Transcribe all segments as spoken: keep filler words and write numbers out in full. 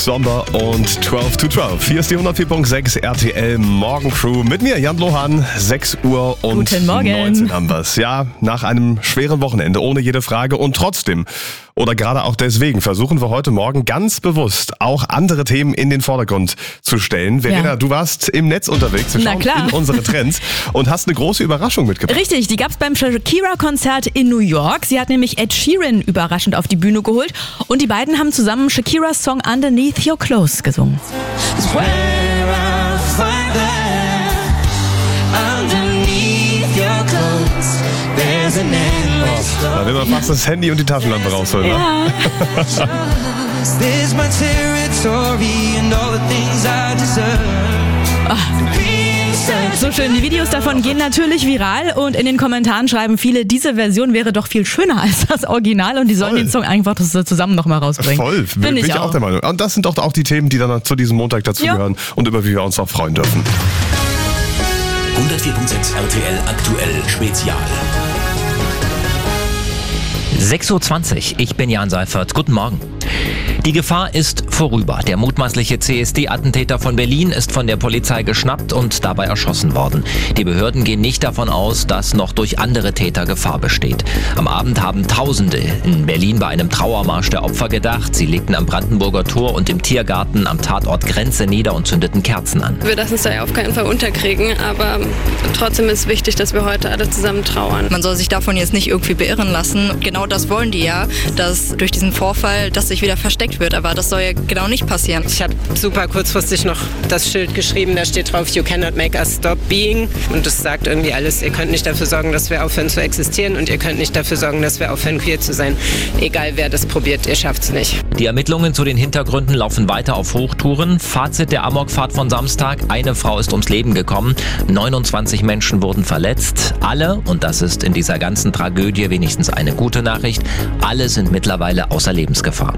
Sommer und zwölf to zwölf. Hier ist die hundertvier Komma sechs R T L Morgencrew mit mir, Jan Lohan. sechs Uhr und Guten Morgen. neunzehn haben wir's. Ja, nach einem schweren Wochenende, ohne jede Frage. Und trotzdem, oder gerade auch deswegen, versuchen wir heute Morgen ganz bewusst auch andere Themen in den Vordergrund zu stellen. Verena, Ja. du warst im Netz unterwegs. Wir Na schauen klar. in unsere Trends und hast eine große Überraschung mitgebracht. Richtig, die gab's beim Shakira-Konzert in New York. Sie hat nämlich Ed Sheeran überraschend auf die Bühne geholt und die beiden haben zusammen Shakiras Song Underneath Your Clothes gesungen. Da will man fast das Handy und die Taschenlampe rausholen. Ne? Ja. This my territory and all the things I deserve. So schön, die Videos davon gehen natürlich viral und in den Kommentaren schreiben viele, diese Version wäre doch viel schöner als das Original und die sollen Voll. den Song einfach zusammen nochmal rausbringen. Voll, bin, bin ich ich auch der Meinung. Und das sind doch auch die Themen, die dann zu diesem Montag dazugehören und über die wir uns auch freuen dürfen. hundertvier Komma sechs R T L aktuell Spezial. sechs Uhr zwanzig, ich bin Jan Seifert. Guten Morgen. Die Gefahr ist vorüber. Der mutmaßliche C S D-Attentäter von Berlin ist von der Polizei geschnappt und dabei erschossen worden. Die Behörden gehen nicht davon aus, dass noch durch andere Täter Gefahr besteht. Am Abend haben Tausende in Berlin bei einem Trauermarsch der Opfer gedacht. Sie legten am Brandenburger Tor und im Tiergarten am Tatort Grenze nieder und zündeten Kerzen an. Wir lassen uns da ja auf keinen Fall unterkriegen, aber trotzdem ist wichtig, dass wir heute alle zusammen trauern. Man soll sich davon jetzt nicht irgendwie beirren lassen. Genau das wollen die ja, dass durch diesen Vorfall, dass sich wieder versteckt wird. Aber das soll ja genau nicht passieren. Ich habe super kurzfristig noch das Schild geschrieben, da steht drauf, you cannot make us stop being. Und das sagt irgendwie alles, ihr könnt nicht dafür sorgen, dass wir aufhören zu existieren und ihr könnt nicht dafür sorgen, dass wir aufhören queer zu sein. Egal wer das probiert, ihr schafft's nicht. Die Ermittlungen zu den Hintergründen laufen weiter auf Hochtouren. Fazit der Amokfahrt von Samstag: Eine Frau ist ums Leben gekommen, neunundzwanzig Menschen wurden verletzt. Alle, und das ist in dieser ganzen Tragödie wenigstens eine gute Nachricht, alle sind mittlerweile außer Lebensgefahr.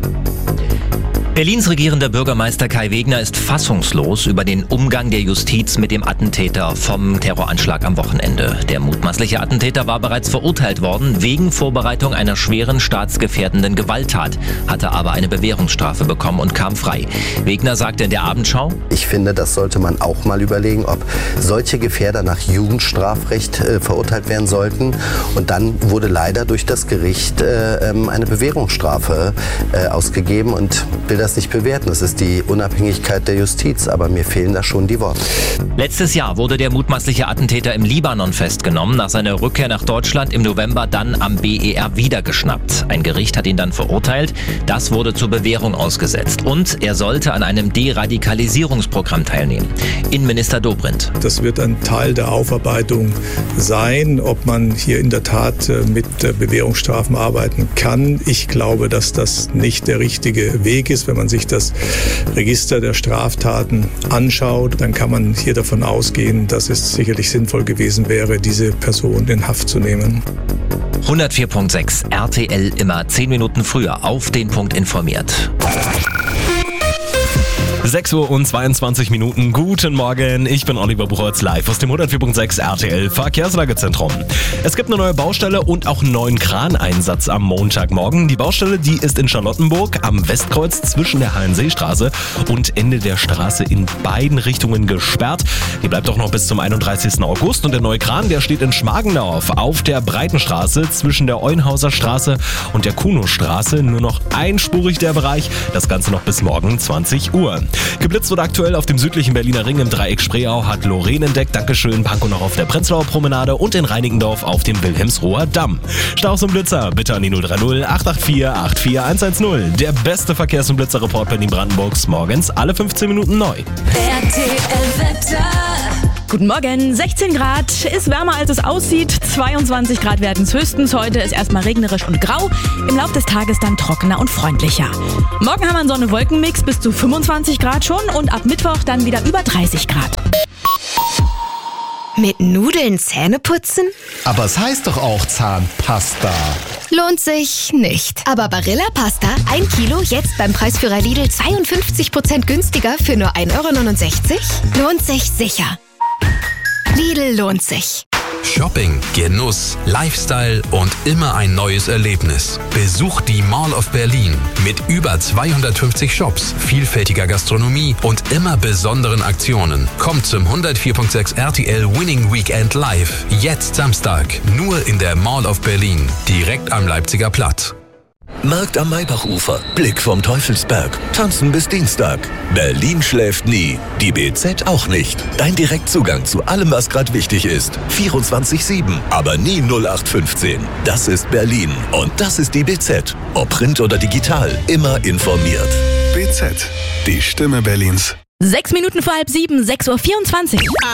Berlins regierender Bürgermeister Kai Wegner ist fassungslos über den Umgang der Justiz mit dem Attentäter vom Terroranschlag am Wochenende. Der mutmaßliche Attentäter war bereits verurteilt worden wegen Vorbereitung einer schweren staatsgefährdenden Gewalttat, hatte aber eine Bewährungsstrafe bekommen und kam frei. Wegner sagte in der Abendschau: Ich finde, das sollte man auch mal überlegen, ob solche Gefährder nach Jugendstrafrecht äh, verurteilt werden sollten. Und dann wurde leider durch das Gericht äh, eine Bewährungsstrafe äh, ausgegeben und will das nicht bewerten. Das ist die Unabhängigkeit der Justiz, aber mir fehlen da schon die Worte. Letztes Jahr wurde der mutmaßliche Attentäter im Libanon festgenommen, nach seiner Rückkehr nach Deutschland im November dann am B E R wieder geschnappt. Ein Gericht hat ihn dann verurteilt, das wurde zur Bewährung ausgesetzt und er sollte an einem Deradikalisierungsprogramm teilnehmen. Innenminister Dobrindt. Das wird ein Teil der Aufarbeitung sein, ob man hier in der Tat mit Bewährungsstrafen arbeiten kann. Ich glaube, dass das nicht der richtige Weg ist. Wenn man sich das Register der Straftaten anschaut, dann kann man hier davon ausgehen, dass es sicherlich sinnvoll gewesen wäre, diese Person in Haft zu nehmen. hundertvier Komma sechs R T L immer zehn Minuten früher auf den Punkt informiert. sechs Uhr und zweiundzwanzig Minuten. Guten Morgen, ich bin Oliver Buchholz, live aus dem hundertvier Komma sechs R T L Verkehrslagezentrum. Es gibt eine neue Baustelle und auch einen neuen Kraneinsatz am Montagmorgen. Die Baustelle, die ist in Charlottenburg am Westkreuz zwischen der Hallenseestraße und Ende der Straße in beiden Richtungen gesperrt. Die bleibt auch noch bis zum einunddreißigsten August und der neue Kran, der steht in Schmargendorf auf der Breitenstraße zwischen der Euenhauser Straße und der Kunostraße. Nur noch einspurig der Bereich, das Ganze noch bis morgen zwanzig Uhr. Geblitzt wurde aktuell auf dem südlichen Berliner Ring im Dreieck Spreeau, hat Lorraine entdeckt. Dankeschön. Pankow noch auf der Prenzlauer Promenade und in Reinickendorf auf dem Wilhelmsroher Damm. Staus und Blitzer bitte an die null drei null acht acht vier acht vier eins eins null. Der beste Verkehrs- und Blitzerreport Berlin-Brandenburgs morgens alle fünfzehn Minuten neu. R T L-Wetter. Guten Morgen, sechzehn Grad, ist wärmer als es aussieht, zweiundzwanzig Grad werden es höchstens. Heute ist erstmal regnerisch und grau, im Laufe des Tages dann trockener und freundlicher. Morgen haben wir einen Sonne-Wolken-Mix bis zu fünfundzwanzig Grad schon und ab Mittwoch dann wieder über dreißig Grad. Mit Nudeln Zähne putzen? Aber es heißt doch auch Zahnpasta. Lohnt sich nicht. Aber Barilla Pasta, ein Kilo, jetzt beim Preisführer Lidl zweiundfünfzig Prozent günstiger für nur ein Euro neunundsechzig? Lohnt sich sicher. Lidl lohnt sich. Shopping, Genuss, Lifestyle und immer ein neues Erlebnis. Besucht die Mall of Berlin mit über zweihundertfünfzig Shops, vielfältiger Gastronomie und immer besonderen Aktionen. Kommt zum hundertvier Komma sechs R T L Winning Weekend live. Jetzt Samstag, nur in der Mall of Berlin, direkt am Leipziger Platz. Markt am Maybachufer, Blick vom Teufelsberg, tanzen bis Dienstag. Berlin schläft nie, die B Z auch nicht. Dein Direktzugang zu allem, was gerade wichtig ist. vierundzwanzig sieben, aber nie null acht fünfzehn. Das ist Berlin und das ist die B Z. Ob Print oder digital, immer informiert. B Z, die Stimme Berlins. Sechs Minuten vor halb sieben, sechs Uhr vierundzwanzig.